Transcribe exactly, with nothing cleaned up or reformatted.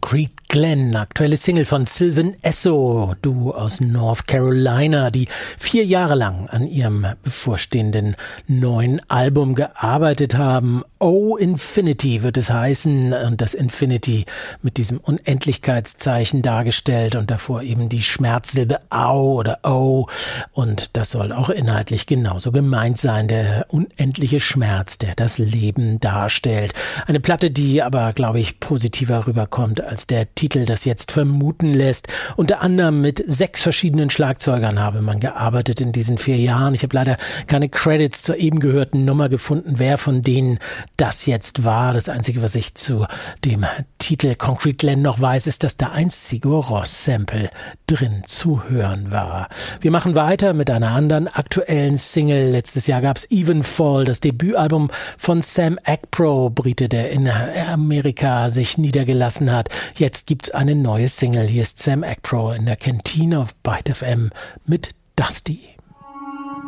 Concrete Glen, aktuelle Single von Sylvan Esso, Duo aus North Carolina, die vier Jahre lang an ihrem bevorstehenden neuen Album gearbeitet haben. Oh Infinity wird es heißen, und das Infinity mit diesem Unendlichkeitszeichen dargestellt und davor eben die Schmerzsilbe Au oder O, und das soll auch inhaltlich genauso gemeint sein, der unendliche Schmerz, der das Leben darstellt. Eine Platte, die aber, glaube ich, positiver rüberkommt als der Titel das jetzt vermuten lässt. Unter anderem mit sechs verschiedenen Schlagzeugern habe man gearbeitet in diesen vier Jahren. Ich habe leider keine Credits zur eben gehörten Nummer gefunden, wer von denen das jetzt war. Das Einzige, was ich zu dem Titel Concrete Glen noch weiß, ist, dass da ein Sigur Rós Sample drin zu hören war. Wir machen weiter mit einer anderen aktuellen Single. Letztes Jahr gab es Evenfall, das Debütalbum von Sam Akpro, Brite, der in Amerika sich niedergelassen hat. Jetzt gibt's eine neue Single. Hier ist Sam Akpro in der Kantine auf Byte F M mit Dusty.